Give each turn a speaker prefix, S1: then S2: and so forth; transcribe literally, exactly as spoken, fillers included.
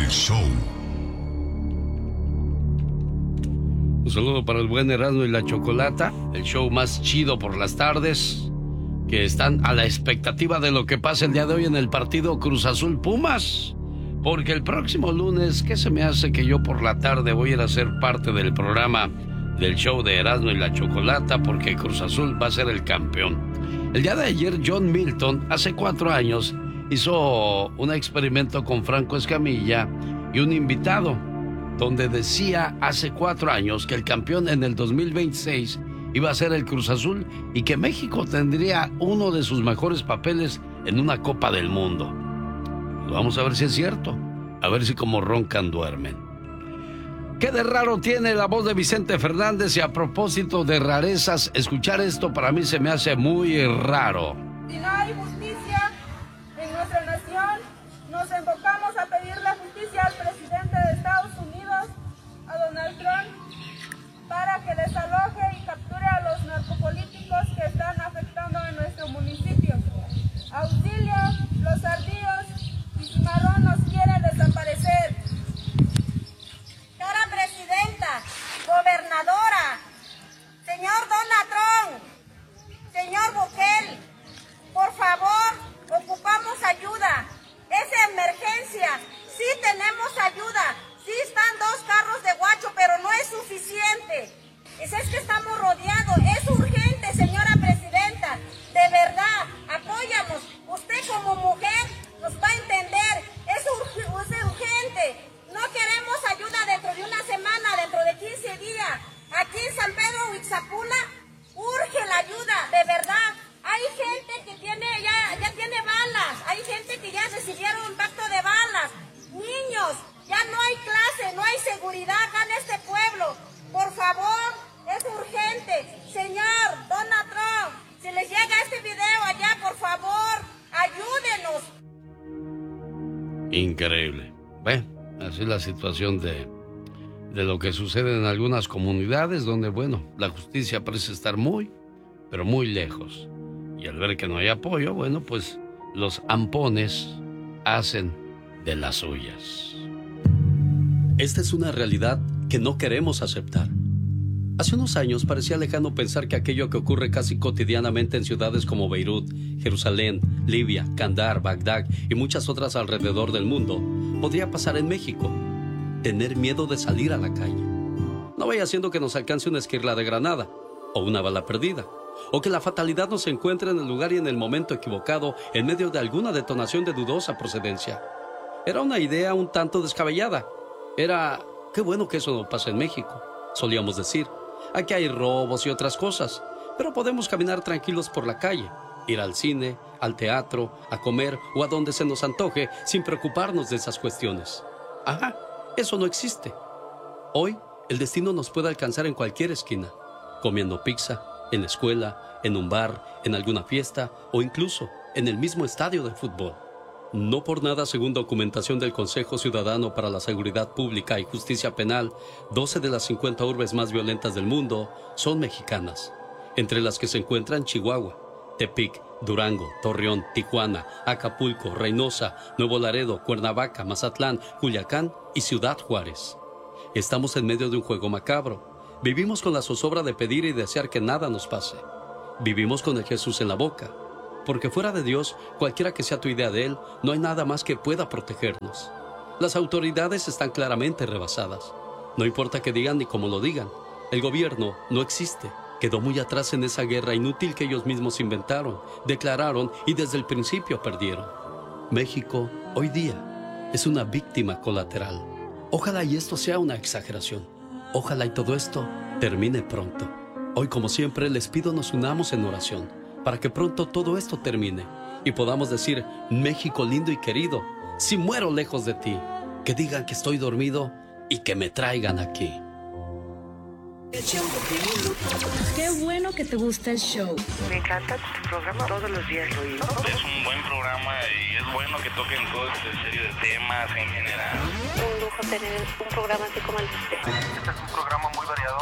S1: show.
S2: Un saludo para el buen Erasmo y la Chocolata, el show más chido por las tardes, que están a la expectativa de lo que pase el día de hoy en el partido Cruz Azul Pumas. Porque el próximo lunes, ¿qué se me hace que yo por la tarde voy a ir a ser parte del programa del show de Erasmo y la Chocolata? Porque Cruz Azul va a ser el campeón. El día de ayer, John Milton, hace cuatro años, hizo un experimento con Franco Escamilla y un invitado, donde decía hace cuatro años que el campeón en el dos mil veintiséis iba a ser el Cruz Azul y que México tendría uno de sus mejores papeles en una Copa del Mundo. Vamos a ver si es cierto, a ver si como roncan duermen. ¿Qué de raro tiene la voz de Vicente Fernández? Y a propósito de rarezas, escuchar esto para mí se me hace muy raro.
S3: Si no hay justicia en nuestra nación, nos enfocamos a pedir la justicia al presidente de Estados Unidos, a Donald Trump, para que desaloje y capture a los narcopolíticos que están afectando a nuestro municipio. Auxilio, los ardillos y Cimarrón nos quieren desaparecer.
S4: Señora presidenta, gobernadora, señor Donald Trump, señor Bukele, por favor, ocupamos ayuda. Es emergencia, sí tenemos ayuda, sí están dos carros de guacho, pero no es suficiente. Es, es que estamos rodeados, es urgente, señora presidenta, de verdad, apóyanos. Usted como mujer nos va a entender, es, urg es urgente. No queremos ayuda dentro de una semana, dentro de quince días. Aquí en San Pedro Huitzapula urge la ayuda, de verdad. Hay gente que tiene ya, ya tiene balas, hay gente que ya recibieron impacto de balas. Niños, ya no hay clase, no hay seguridad acá en este pueblo. Por favor, es urgente. Señor Donald Trump, si les llega este video allá, por favor, ayúdenos.
S2: Increíble. Bueno, así es la situación de, de lo que sucede en algunas comunidades donde, bueno, la justicia parece estar muy, pero muy lejos. Y al ver que no hay apoyo, bueno, pues los ampones hacen de las suyas.
S5: Esta es una realidad que no queremos aceptar. Hace unos años parecía lejano pensar que aquello que ocurre casi cotidianamente en ciudades como Beirut, Jerusalén, Libia, Kandahar, Bagdad y muchas otras alrededor del mundo podría pasar en México. Tener miedo de salir a la calle. No vaya siendo que nos alcance una esquirla de granada o una bala perdida, o que la fatalidad nos encuentre en el lugar y en el momento equivocado en medio de alguna detonación de dudosa procedencia. Era una idea un tanto descabellada. Era, qué bueno que eso no pasa en México, solíamos decir. Aquí hay robos y otras cosas, pero podemos caminar tranquilos por la calle, ir al cine, al teatro, a comer o a donde se nos antoje sin preocuparnos de esas cuestiones. Ajá, eso no existe. Hoy, el destino nos puede alcanzar en cualquier esquina, comiendo pizza, en la escuela, en un bar, en alguna fiesta o incluso en el mismo estadio de fútbol. No por nada, según documentación del Consejo Ciudadano para la Seguridad Pública y Justicia Penal, doce de las cincuenta urbes más violentas del mundo son mexicanas, entre las que se encuentran Chihuahua, Tepic, Durango, Torreón, Tijuana, Acapulco, Reynosa, Nuevo Laredo, Cuernavaca, Mazatlán, Culiacán y Ciudad Juárez. Estamos en medio de un juego macabro. Vivimos con la zozobra de pedir y desear que nada nos pase. Vivimos con el Jesús en la boca. Porque fuera de Dios, cualquiera que sea tu idea de Él, no hay nada más que pueda protegernos. Las autoridades están claramente rebasadas. No importa que digan ni cómo lo digan. El gobierno no existe. Quedó muy atrás en esa guerra inútil que ellos mismos inventaron, declararon y desde el principio perdieron. México, hoy día, es una víctima colateral. Ojalá y esto sea una exageración. Ojalá y todo esto termine pronto. Hoy, como siempre, les pido nos unamos en oración para que pronto todo esto termine y podamos decir, México lindo y querido, si muero lejos de ti, que digan que estoy dormido y que me traigan aquí.
S6: Qué bueno que te gusta el show.
S7: Me encanta tu programa, todos los días lo oigo.
S8: Es un buen programa y es bueno que toquen todo este serie de temas en general.
S7: Un lujo tener un programa así como el de usted.
S8: Este es un programa muy variado.